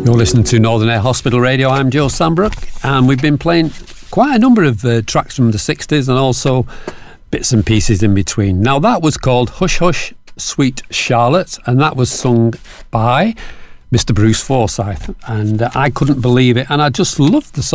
You're listening to Northern Air Hospital Radio. I'm Joe Sambrook, and we've been playing quite a number of tracks from the 60s and also bits and pieces in between. Now, that was called Hush Hush Sweet Charlotte, and that was sung by Mr. Bruce Forsyth, and I couldn't believe it, and I just loved the song.